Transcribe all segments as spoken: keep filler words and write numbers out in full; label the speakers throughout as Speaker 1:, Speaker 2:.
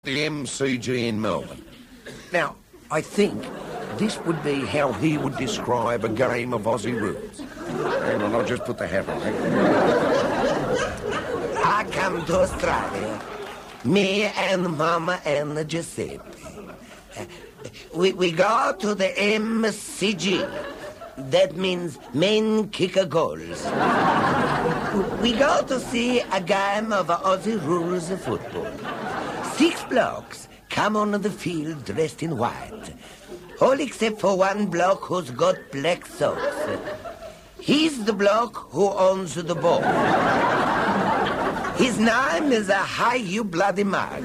Speaker 1: the M C G in Melbourne. Now, I think this would be how he would describe a game of Aussie rules. Hang on, I'll just put the hat on. I come to Australia, me and Mama and Giuseppe. Uh, we, we go to the M C G. That means men kick a goals. We go to see a game of Aussie rules of football. Six blokes come on the field dressed in white. All except for one bloke who's got black socks. He's the bloke who owns the ball. His name is a Hi You Bloody Mug.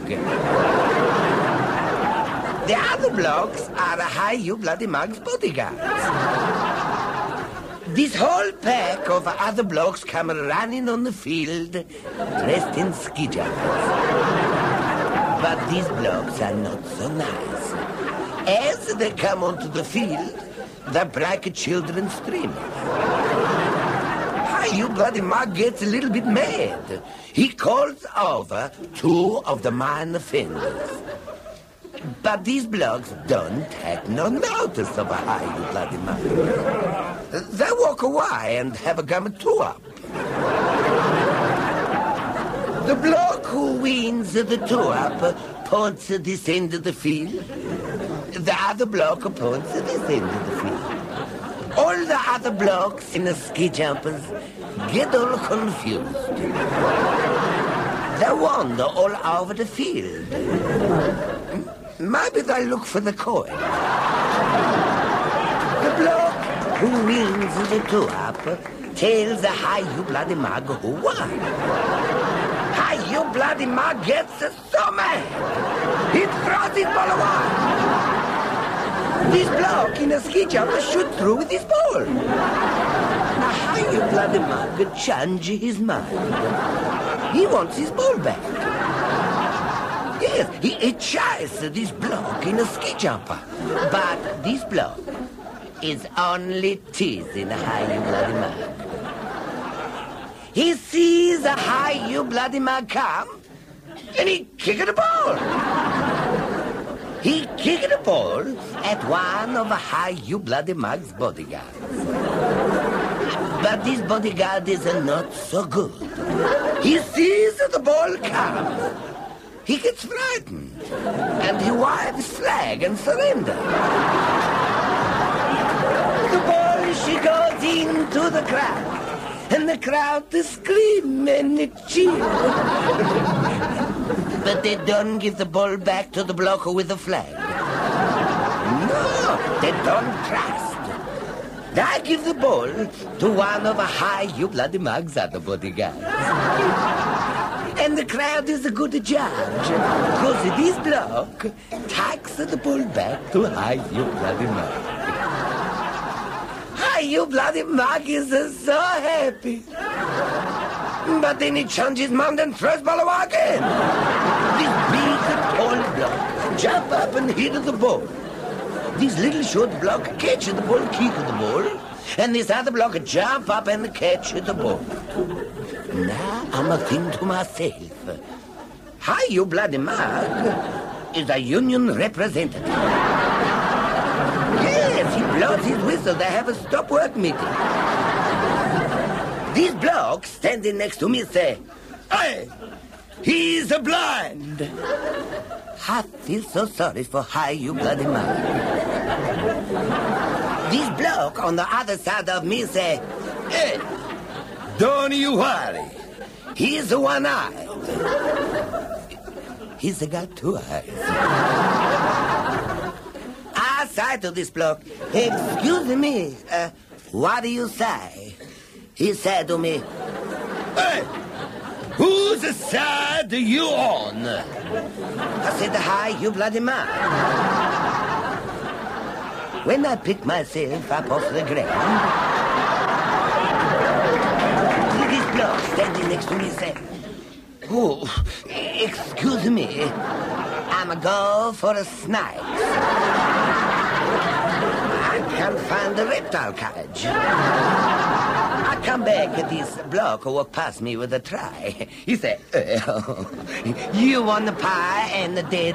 Speaker 1: The other blokes are a Hi You Bloody Mug's bodyguards. This whole pack of other blokes come running on the field dressed in ski jumpers. But these blokes are not so nice. As they come onto the field, the black children scream. Hi, you bloody mug gets a little bit mad. He calls over two of the minor offenders. But these blokes don't take no notice of a hi, you bloody mug. They walk away and have a gum two-up. The bloke who wins the two-up points at this end of the field. The other bloke points at this end of the field. All the other blokes in the ski jumpers get all confused. They wander all over the field. Maybe they look for the coin. The bloke who wins the two-up tells the Hi You Bloody Mug who won. Hi You Bloody Mug gets so mad. He throws his ball away. This bloke in a ski jumper shoots through with his ball. Now Hi You Bloody Mug changes his mind. He wants his ball back. Yes, he, he chases this bloke in a ski jumper. But this bloke is only teasing Hi You Bloody Mug. He sees a Hi You Bloody Mug come, and he kicked the ball. He kicked the ball at one of Hi You Bloody Mug's bodyguards. But this bodyguard is not so good. He sees the ball come. He gets frightened, and he waves flag and surrender. The ball, she goes into the crowd, and the crowd is screaming and cheer. But they don't give the ball back to the bloke with the flag. No, they don't trust. They give the ball to one of a Hi You Bloody Mug's other bodyguards. And the crowd is a good judge, because this bloke takes the ball back to Hi You Bloody Mug. Hi You Bloody Mug is so happy. But then he changes his mind and throws the ball away again. This big, tall bloke jump up and hit the ball. This little short bloke catches the ball, kick the ball, and this other bloke jump up and catch the ball. Now I'm a think to myself, Hi You Bloody Mug is a union representative. Yes, he blows his whistle. They have a stop work meeting. This bloke standing next to me say, hey, he's a blind. I feel so sorry for Hi You Bloody Mug. This bloke on the other side of me say, hey, don't you worry. He's one-eyed. He's got two eyes. I say to this bloke, excuse me, uh, what do you say? He said to me, hey, whose side are you on? I said, Hi You Bloody Mug. When I picked myself up off the ground, standing next to me said, oh, excuse me, I'm a go for a snake. I can't find the reptile cage. I come back, this bloke walked past me with a tray. He said, oh, you want the pie and the dead